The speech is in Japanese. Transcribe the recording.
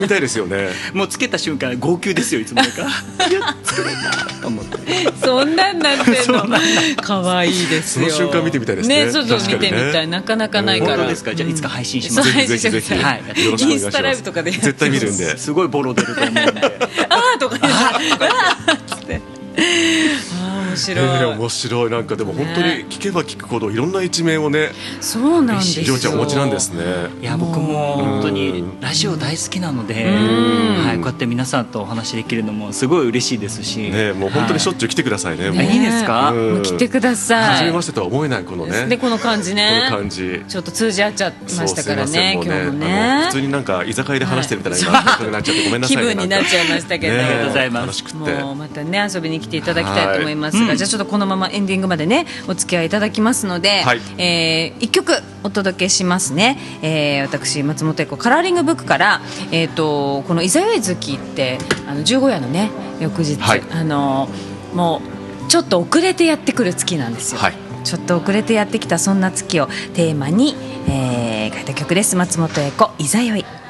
みたいですよね。 もうつけた瞬間号泣ですよ、いつもなんかいや作れたと思って。 そんなんなってんの可愛いですよ。 その瞬間見てみたいですね。 そうそう、見てみたい。なかなかないから。 本当ですか。じゃあいつか配信します。 ぜひぜひぜひ、 はい、 よろしくお願いします。 インスタライブとかで絶対見るんで。 すごいボロ出ると思うんであーとか言って面白い、 面白い。なんかでも本当に聞けば聞くほどいろんな一面をね、 そうなんですよ。 りょうちゃんお持ちなんですね。 いや僕も本当にラジオ大好きなので、はい、こうやって皆さんとお話できるのもすごい嬉しいですし、 ね、もう本当にしょっちゅう来てくださいね。 いいですか。 来てください。 初めましてとは思えないこのね。 でこの感じね。 この感じ。 ちょっと通じ合っちゃいましたからね。今日もね。 普通になんか居酒屋で話してるみたいな感覚になっちゃってごめんなさい。 気分になっちゃいましたけど。 ありがとうございます。 楽しくて。 もうまたね遊びに来ていただきたいと思いますが、じゃあちょっとこのままエンディングまでねお付き合いいただきますので、1曲お届けしますね。私松本英子カラーリングブックから、この「いざよい月」って十五夜のね翌日、もうちょっと遅れてやってくる月なんですよ。ちょっと遅れてやってきたそんな月をテーマに、書いた曲です。松本英子「いざよい」。